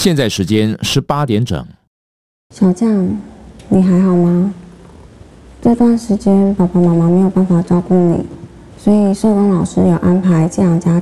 现在时间18点整。 小将，你还好吗？这段时间爸爸妈妈没有办法照顾你，所以社工老师有安排寄养家